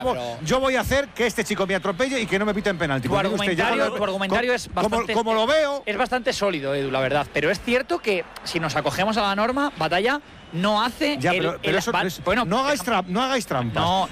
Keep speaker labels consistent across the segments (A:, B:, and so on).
A: Yo voy a hacer que este chico me atropelle y que no me piten penalti.
B: Tu argumentario es bastante...
A: Como lo veo...
B: Es bastante sólido, Edu, la verdad. Pero es cierto que si nos acogemos a la norma, Batalla no hace...
A: Ya, bueno, no hagáis trampas.
B: No.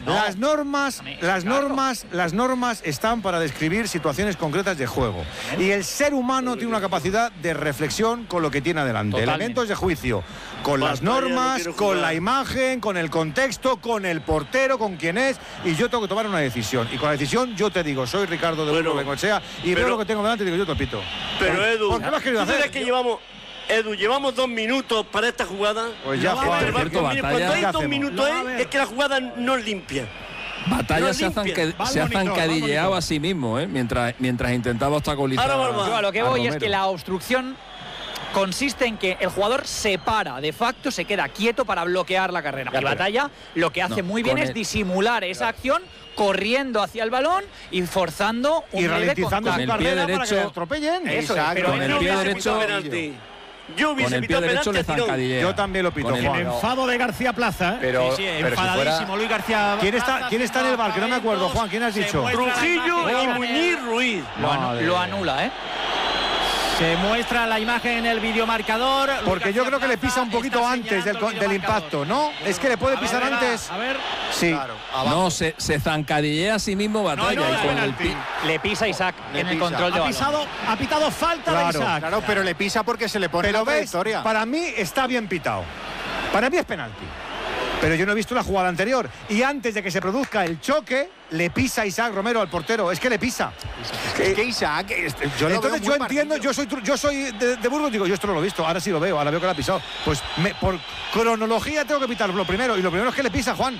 A: Las normas están para describir situaciones concretas de juego. Y el ser humano tiene una capacidad de reflexión con lo que tiene adelante.
B: Totalmente.
A: Elementos de juicio. Con las normas, con la imagen, con el contexto, con el portero, con quién es. Y yo tengo que tomar una decisión. Y con la decisión yo te digo, soy Ricardo de Burgos Bengoechea y veo lo que tengo delante y digo, yo te pito.
C: Pero Edu,
A: ¿por qué lo has querido hacer?
C: Que llevamos 2 minutos para esta jugada.
A: Pues ya,
C: Juan. Cuando hay 2 minutos es que la jugada no es limpia.
D: Batalla se ha zancadilleado a sí mismo, mientras intentaba obstaculizar.
B: Yo a lo que voy es que la obstrucción consiste en que el jugador se para, de facto se queda quieto para bloquear la carrera. Y Batalla lo que hace muy bien es disimular esa acción corriendo hacia el balón y forzando un
A: ralentizando su carrera para que le atropellen.
B: Eso,
D: pero con el pie derecho...
C: Yo hubiese pitado penalti
D: le zancadillea.
A: Yo también lo pito, Juan.
E: El enfado de García Plaza.
F: Pero,
E: sí, enfadadísimo Luis García.
A: ¿Quién está en el bar? Que no me acuerdo, Juan. ¿Quién has dicho?
C: Trujillo y Muñiz Ruiz.
B: Lo anula,
E: Se muestra la imagen en el videomarcador.
A: Porque yo creo que le pisa un poquito antes del impacto, ¿no? Es que le puede pisar antes.
E: A ver.
A: Sí.
F: Claro,
D: no, se zancadillea a sí mismo Batalla.
B: Le pisa Isaac en el control de balón.
E: Ha pitado falta de Isaac.
F: Claro, pero le pisa porque se le pone la trayectoria.
A: Para mí está bien pitado. Para mí es penalti. Pero yo no he visto la jugada anterior. Y antes de que se produzca el choque, le pisa Isaac Romero al portero. Es que le pisa.
F: Es que Isaac...
A: Entonces yo entiendo, yo soy de Burgos, digo, yo esto no lo he visto. Ahora sí lo veo, ahora veo que lo ha pisado. Pues por cronología tengo que pitar lo primero. Y lo primero es que le pisa, Juan.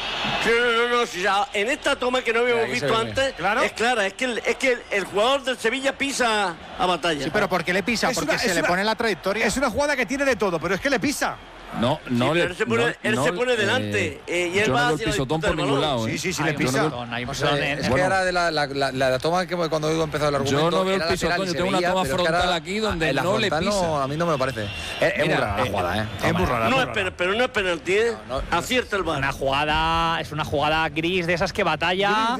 C: No, en esta toma que no habíamos visto antes,
A: ¿claro?
C: es clara, es que el jugador del Sevilla pisa a Batalla.
F: Sí, pero ¿por qué le pisa? Porque se le pone la trayectoria.
A: Es una jugada que tiene de todo, pero es que le pisa.
C: Él se pone delante y él va hacia
D: pisotón por ningún lado.
A: Sí, le pisa.
G: Es que era de la toma que cuando digo empezado el argumento.
D: Yo no veo el pisotón, yo tengo una toma frontal aquí donde no le pisa.
G: A mí no me lo parece. Es muy rara la jugada,
A: Es muy rara.
C: Pero no es penalti, acierta el VAR.
B: Es una jugada gris de esas que Batalla.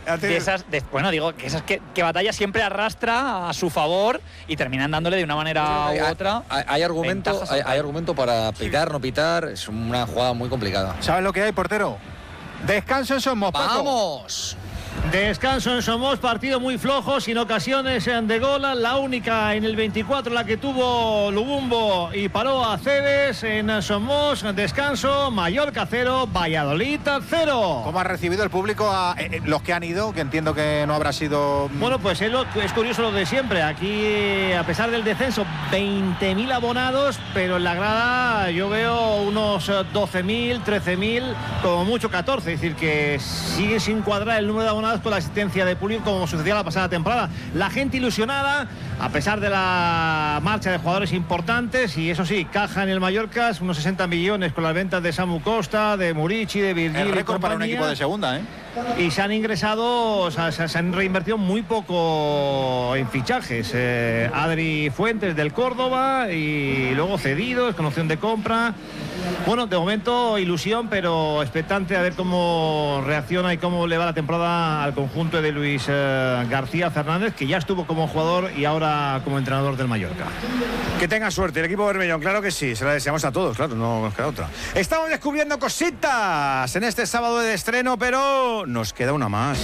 B: Digo que esas que Batalla siempre arrastra a su favor y terminan dándole de una manera u otra.
G: Hay argumento para pitar, no pitar, es una jugada muy complicada.
F: ¿Sabes lo que hay, portero? Descanso en Somos.
G: ¡Vamos!
E: Descanso en Somos, partido muy flojo, sin ocasiones de gol. La única en el 24, la que tuvo Lubumbo y paró a Cebes. En Somos, descanso, Mallorca 0, Valladolid 0.
F: ¿Cómo ha recibido el público a los que han ido? Que entiendo que no habrá sido...
E: Bueno, pues es curioso lo de siempre. Aquí, a pesar del descenso, 20.000 abonados, pero en la grada yo veo unos 12.000, 13.000, como mucho 14. Es decir, que sigue sin cuadrar el número de abonados con la asistencia de público como sucedía la pasada temporada. La gente ilusionada a pesar de la marcha de jugadores importantes, y eso sí, caja en el Mallorca, unos 60 millones con las ventas de Samu Costa, de Murici, de Virgil.
F: El récord para un equipo de segunda,
E: Y se han ingresado, o sea, se han reinvertido muy poco en fichajes. Adri Fuentes del Córdoba y luego cedidos, con opción de compra. Bueno, de momento ilusión, pero expectante a ver cómo reacciona y cómo le va la temporada al conjunto de Luis García Fernández, que ya estuvo como jugador y ahora como entrenador del Mallorca.
A: Que tenga suerte el equipo bermellón, claro que sí, se la deseamos a todos, claro, no nos queda otra. Estamos descubriendo cositas en este sábado de estreno, pero nos queda una más,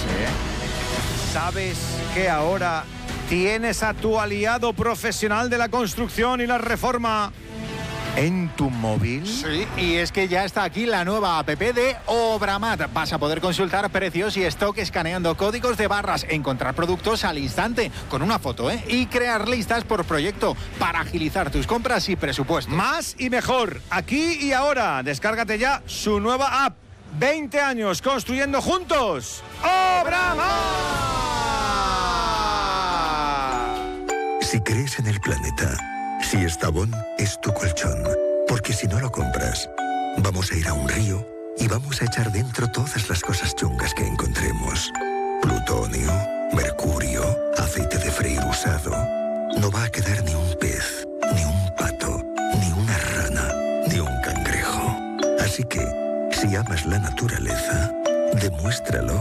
A: ¿Sabes que ahora tienes a tu aliado profesional de la construcción y la reforma en tu móvil?
F: Sí, y es que ya está aquí la nueva app de Obramat. Vas a poder consultar precios y stock escaneando códigos de barras, encontrar productos al instante con una foto, y crear listas por proyecto para agilizar tus compras y presupuesto.
A: Más y mejor, aquí y ahora. Descárgate ya su nueva app. 20 años construyendo juntos. ¡Obramat!
H: Si crees en el planeta, si Estrabón es tu colchón, porque si no lo compras, vamos a ir a un río y vamos a echar dentro todas las cosas chungas que encontremos. Plutonio, mercurio, aceite de freír usado. No va a quedar ni un pez, ni un pato, ni una rana, ni un cangrejo. Así que, si amas la naturaleza, demuéstralo